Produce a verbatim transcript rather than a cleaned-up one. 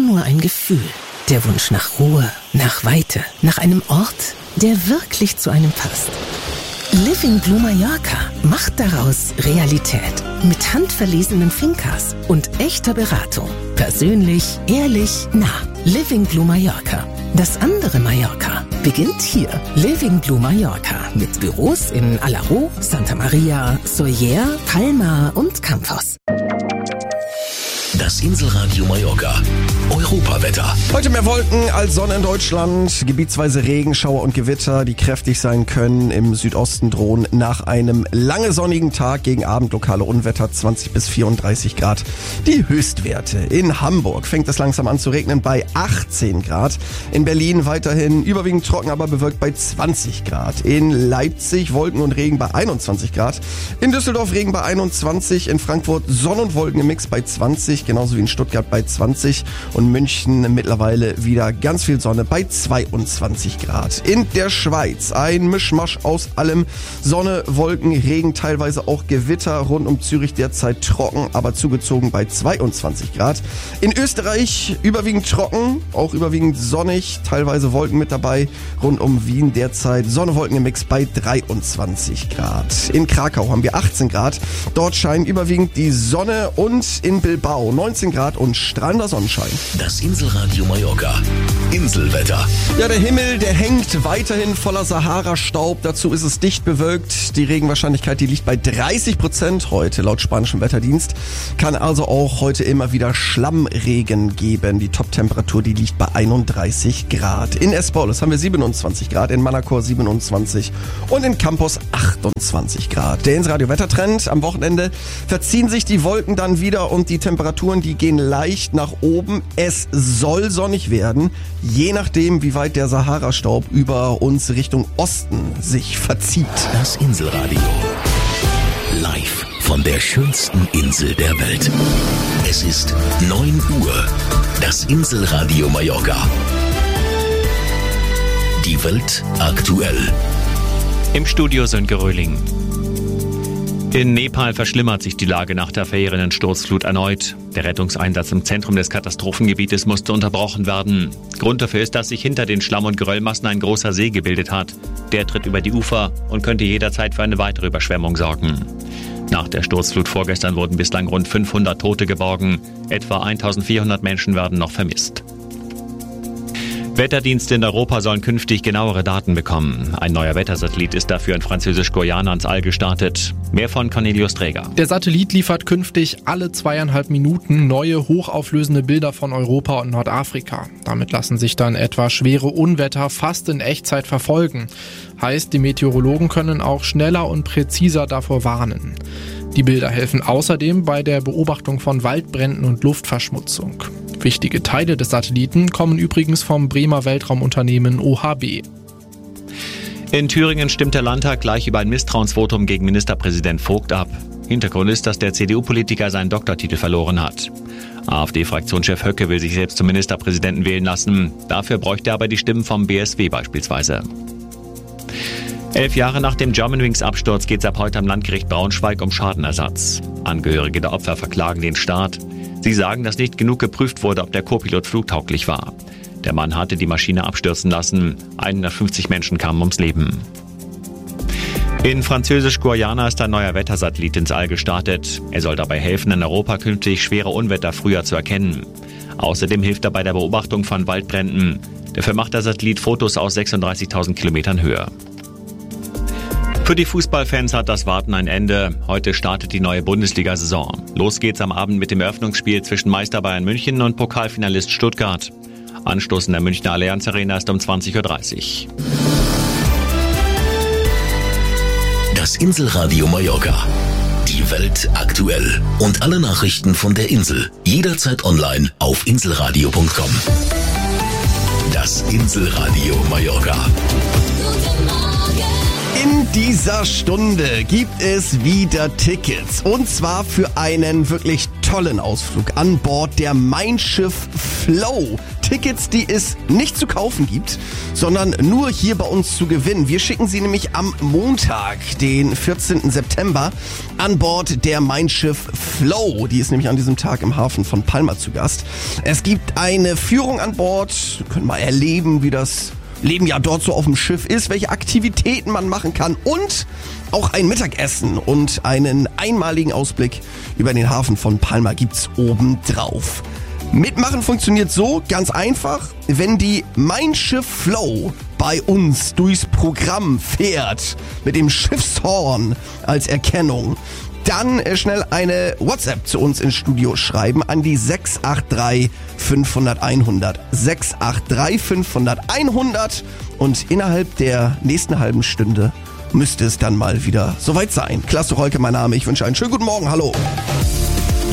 nur ein Gefühl. Der Wunsch nach Ruhe, nach Weite, nach einem Ort, der wirklich zu einem passt. Living Blue Mallorca macht daraus Realität. Mit handverlesenen Fincas und echter Beratung. Persönlich, ehrlich, nah. Living Blue Mallorca. Das andere Mallorca beginnt hier. Living Blue Mallorca mit Büros in Alaró, Santa Maria, Sóller, Palma und Campos. Das Inselradio Mallorca. Europawetter. Heute mehr Wolken als Sonne in Deutschland. Gebietsweise Regen, Schauer und Gewitter, die kräftig sein können. Im Südosten drohen nach einem lange sonnigen Tag gegen Abend lokale Unwetter, zwanzig bis vierunddreißig Grad. Die Höchstwerte. In Hamburg fängt es langsam an zu regnen bei achtzehn Grad. In Berlin weiterhin überwiegend trocken, aber bewölkt bei zwanzig Grad. In Leipzig Wolken und Regen bei einundzwanzig Grad. In Düsseldorf Regen bei einundzwanzig. In Frankfurt Sonne und Wolken im Mix bei zwanzig. Genauso wie in Stuttgart bei zwanzig und München mittlerweile wieder ganz viel Sonne bei zweiundzwanzig Grad. In der Schweiz ein Mischmasch aus allem. Sonne, Wolken, Regen, teilweise auch Gewitter. Rund um Zürich derzeit trocken, aber zugezogen bei zweiundzwanzig Grad. In Österreich überwiegend trocken, auch überwiegend sonnig, teilweise Wolken mit dabei. Rund um Wien derzeit Sonne, Wolken im Mix bei dreiundzwanzig Grad. In Krakau haben wir achtzehn Grad. Dort scheint überwiegend die Sonne und in Bilbao neunzehn Grad und strahlender Sonnenschein. Das Inselradio Mallorca. Inselwetter. Ja, der Himmel, der hängt weiterhin voller Sahara-Staub. Dazu ist es dicht bewölkt. Die Regenwahrscheinlichkeit, die liegt bei dreißig Prozent heute, laut spanischem Wetterdienst. Kann also auch heute immer wieder Schlammregen geben. Die Top-Temperatur, die liegt bei einunddreißig Grad. In Espolles haben wir siebenundzwanzig Grad, in Manacor siebenundzwanzig und in Campos achtundzwanzig Grad. Der Inselradio-Wettertrend. Am Wochenende verziehen sich die Wolken dann wieder und die Temperaturen, die gehen leicht nach oben. Es soll sonnig werden, je nachdem, wie weit der Sahara-Staub über uns Richtung Osten sich verzieht. Das Inselradio. Live von der schönsten Insel der Welt. Es ist neun Uhr. Das Inselradio Mallorca. Die Welt aktuell. Im Studio Sönke Röhling. In Nepal verschlimmert sich die Lage nach der verheerenden Sturzflut erneut. Der Rettungseinsatz im Zentrum des Katastrophengebietes musste unterbrochen werden. Grund dafür ist, dass sich hinter den Schlamm- und Geröllmassen ein großer See gebildet hat. Der tritt über die Ufer und könnte jederzeit für eine weitere Überschwemmung sorgen. Nach der Sturzflut vorgestern wurden bislang rund fünfhundert Tote geborgen. Etwa eintausendvierhundert Menschen werden noch vermisst. Wetterdienste in Europa sollen künftig genauere Daten bekommen. Ein neuer Wettersatellit ist dafür in Französisch-Guyana ins All gestartet. Mehr von Cornelius Träger. Der Satellit liefert künftig alle zweieinhalb Minuten neue, hochauflösende Bilder von Europa und Nordafrika. Damit lassen sich dann etwa schwere Unwetter fast in Echtzeit verfolgen. Heißt, die Meteorologen können auch schneller und präziser davor warnen. Die Bilder helfen außerdem bei der Beobachtung von Waldbränden und Luftverschmutzung. Wichtige Teile des Satelliten kommen übrigens vom Bremer Weltraumunternehmen O H B. In Thüringen stimmt der Landtag gleich über ein Misstrauensvotum gegen Ministerpräsident Vogt ab. Hintergrund ist, dass der C D U-Politiker seinen Doktortitel verloren hat. AfD-Fraktionschef Höcke will sich selbst zum Ministerpräsidenten wählen lassen. Dafür bräuchte er aber die Stimmen vom B S W beispielsweise. Elf Jahre nach dem Germanwings-Absturz geht es ab heute am Landgericht Braunschweig um Schadenersatz. Angehörige der Opfer verklagen den Staat. Sie sagen, dass nicht genug geprüft wurde, ob der Co-Pilot flugtauglich war. Der Mann hatte die Maschine abstürzen lassen. hundertfünfzig Menschen kamen ums Leben. In Französisch-Guyana ist ein neuer Wettersatellit ins All gestartet. Er soll dabei helfen, in Europa künftig schwere Unwetter früher zu erkennen. Außerdem hilft er bei der Beobachtung von Waldbränden. Dafür macht der Satellit Fotos aus sechsunddreißigtausend Kilometern Höhe. Für die Fußballfans hat das Warten ein Ende. Heute startet die neue Bundesliga-Saison. Los geht's am Abend mit dem Eröffnungsspiel zwischen Meister Bayern München und Pokalfinalist Stuttgart. Anstoß in der Münchner Allianz Arena ist um zwanzig Uhr dreißig. Das Inselradio Mallorca. Die Welt aktuell. Und alle Nachrichten von der Insel. Jederzeit online auf inselradio punkt com. Das Inselradio Mallorca. In dieser Stunde gibt es wieder Tickets und zwar für einen wirklich tollen Ausflug an Bord der Mein Schiff Flow. Tickets, die es nicht zu kaufen gibt, sondern nur hier bei uns zu gewinnen. Wir schicken sie nämlich am Montag, den vierzehnten September, an Bord der Mein Schiff Flow. Die ist nämlich an diesem Tag im Hafen von Palma zu Gast. Es gibt eine Führung an Bord. Wir können mal erleben, wie das Leben ja dort so auf dem Schiff ist, welche Aktivitäten man machen kann und auch ein Mittagessen und einen einmaligen Ausblick über den Hafen von Palma gibt's obendrauf. Mitmachen funktioniert so, ganz einfach, wenn die Mein Schiff Flow bei uns durchs Programm fährt, mit dem Schiffshorn als Erkennung, dann schnell eine WhatsApp zu uns ins Studio schreiben an die sechs acht drei fünfhundert einhundert. sechs acht drei fünfhundert einhundert und innerhalb der nächsten halben Stunde müsste es dann mal wieder soweit sein. Klaas Rolke, mein Name. Ich wünsche einen schönen guten Morgen. Hallo.